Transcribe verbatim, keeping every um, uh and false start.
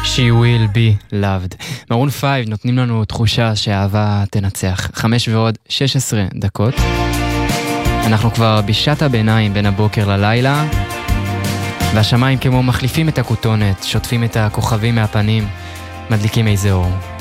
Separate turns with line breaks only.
She will be loved. מרון פייב נותנים לנו תחושה שהאהבה תנצח. חמש ועוד שש עשרה דקות. אנחנו כבר בשעת הביניים בין הבוקר ללילה, והשמיים כמו מחליפים את הכותונת, שוטפים את הכוכבים מהפנים, מדליקים איזה אור.